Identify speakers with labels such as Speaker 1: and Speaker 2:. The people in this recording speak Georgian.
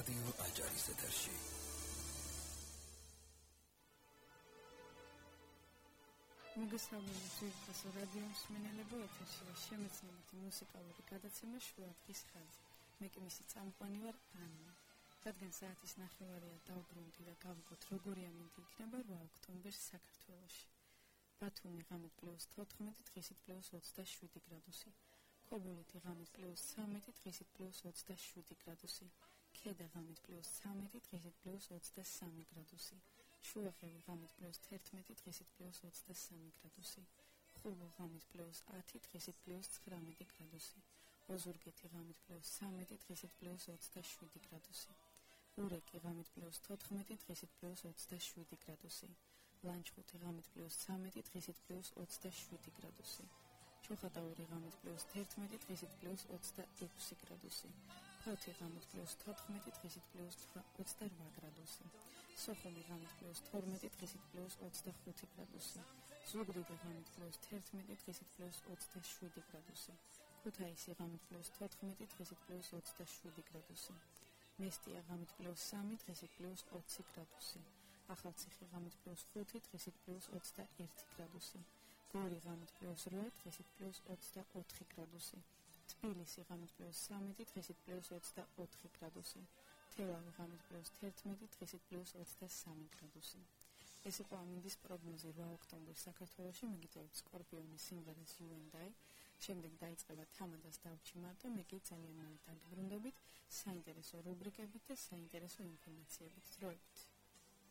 Speaker 1: რადიო აჭარის ეთერში.
Speaker 2: მოგესალმებით ძვირფასო რადიო მსმენელებო, ეთერშია შემეცნებითი მუსიკალური გადაცემა შუადღის ხაზი. მე კი მისი წამყვანი ვარ ანა. რადგან საათის 9:30-ია დავბრუნდი და გავიგოთ როგორი ამინდი იქნება 8 ოქტომბერს საქართველოში. ბათუმი ღამით +14, დღისით +27 გრადუსი. ქობულეთი ღამით +13, დღისით +27 გრადუსი. ქედა ღამით +13, დღისით +23 გრადუსი. შუახევი ღამით +11, დღისით +23 გრადუსი. ხულო ღამით +10, დღისით +19 გრადუსი. ოზურგეთი ღამით +13, დღისით +27 გრადუსი. ურეკი ღამით +14, დღისით +27 გრადუსი. ლანჩხუთი ღამით +13, დღისით +27 გრადუსი. ჩოხატაური ღამით +11, დღისით +26 გრადუსი. ფოთი ღამით +14, დღისით +28 გრადუსი. სოხუმი ღამით +12, დღისით +25 გრადუსი. ზუგდიდი ღამით +11, დღისით +27 გრადუსი. ქუთაისი ღამით +14, დღისით +27 გრადუსი. მესტია ღამით +3, დღისით +20 გრადუსი. ახალციხე ღამით +5, დღისით +21 გრადუსი. გორი ღამით +8, დღისით +24 გრადუსი. თბილისი ღამით +13, დღისით +24 გრადუსი. თელავი ღამით +11, დღისით +23 გრადუსი. ეს იყო ამინდის პროგნოზი 8 ოქტომბერს საქართველოში. მოგიტევთ სკორპიონის სიმღერას You and I. შემდეგ დაიწყება თამადას დავჩი მარტო. მე კი ძალიან დავბრუნდებით საინტერესო რუბრიკებით და საინტერესო ინფორმაციებით. დროებით.